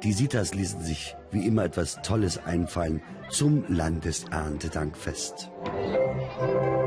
Die Sitas ließen sich wie immer etwas Tolles einfallen zum Landeserntedankfest.